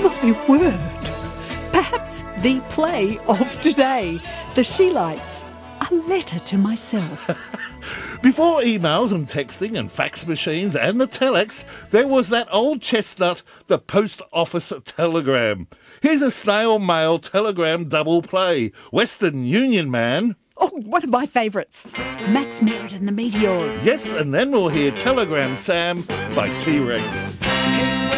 My word. Perhaps the play of today. The Sheelites. A letter to myself. Before emails and texting and fax machines and the telex, there was that old chestnut, the post office telegram. Here's a snail mail telegram double play. Western Union Man. Oh, one of my favourites. Max Merritt and the Meteors. Yes, and then we'll hear Telegram Sam by T-Rex. Hey,